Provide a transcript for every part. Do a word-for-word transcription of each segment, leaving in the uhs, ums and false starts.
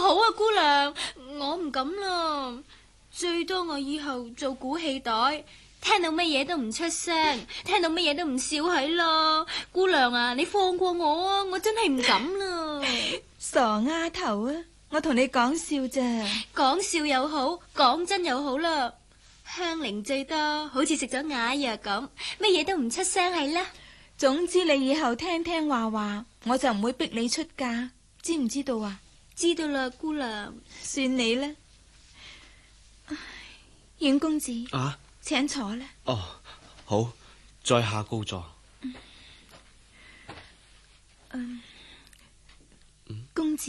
好啊，姑娘，我唔敢啦，最多我以後做鼓氣袋，聽到乜嘢都唔出聲，聽到乜嘢都唔笑起啦。姑娘啊，你放過我啊，我真係唔敢啦。 傻丫頭啊，我同你講笑咋。 講笑又好，講真又好啦。香菱最多好似食咗啞藥咁，乜嘢都唔出聲係啦。 總之你以後聽聽話話，我就唔會逼你出嫁，知唔知道啊？ 知道啦，姑娘。 算你啦。阮公子啊， 請坐啦。 哦，好，在下告座。 嗯嗯嗯、公子，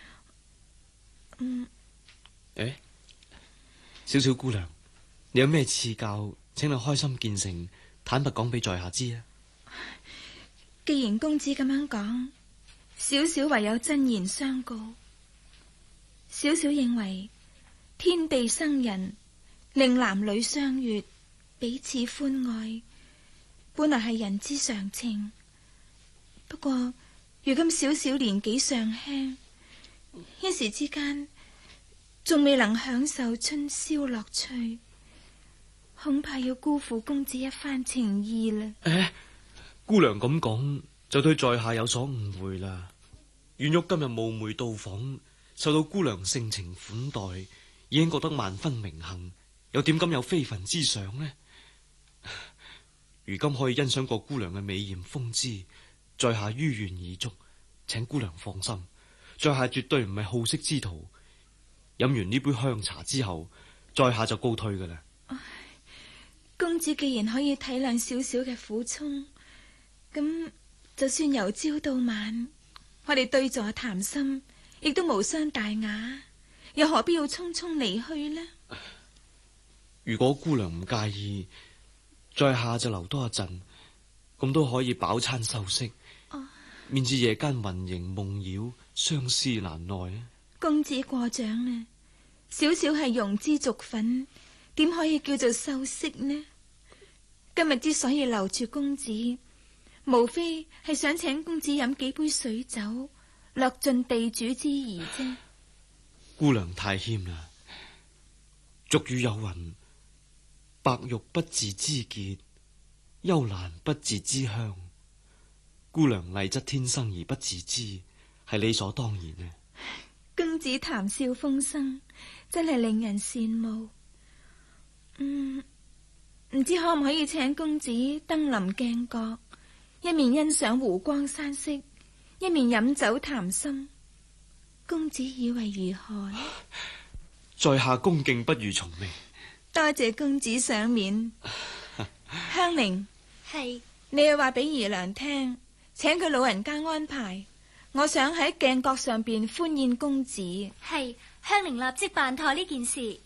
嗯， 誒，小小姑娘，你有咩賜教，請你開心見誠，坦白講俾在下知啊。 既然公子咁樣講，小小唯有真言相告。小小認為天地生人，令男女相悅，彼此歡愛，本來係人之常情。不過如今小小年紀尚輕，一時之間仲未能享受春宵樂趣，恐怕要辜負公子一番情意啦。 誒，姑娘咁講就對在下有所誤會啦。阮玉今日冒昧到訪，受到姑娘盛情款待，已經覺得萬分榮幸，又點敢有非分之想呢？如今可以欣賞過姑娘嘅美艷風姿，在下於願已足，請姑娘放心，在下絕對唔係好色之徒。飲完呢杯香茶之後，在下就告退噶啦。 公子既然可以體諒少少嘅苦衷，咁就算由朝到晚，我哋對坐談心，亦都無傷大雅，又何必要匆匆離去呢？ 如果姑娘唔介意，在下就留多一陣，咁都可以飽餐休息， 哦、 免至夜間魂縈夢繞，相思難耐啊！ 公子過獎啦，小小係庸脂俗粉，點可以叫做秀色呢？今日之所以留住公子，無非係想請公子飲幾杯水酒，略盡地主之誼啫。 姑娘太謙啦，俗語有云：白玉不自知潔，幽蘭不自知香。姑娘麗質天生而不自知，係理所當然嘅。 公子談笑風生，真係令人羨慕。嗯，唔知可唔可以請公子登臨鏡閣，一面欣賞湖光山色，一面飲酒談心，公子以為如何呢？ 在下恭敬不如從命。 多謝公子賞面。香菱， 係你去話俾姨娘聽，請佢老人家安排，我想喺鏡閣上邊歡宴公子。 係，香菱立即辦妥呢件事。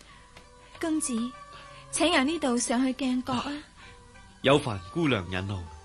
公子，請由呢度上去鏡閣啊！ 有煩姑娘引路。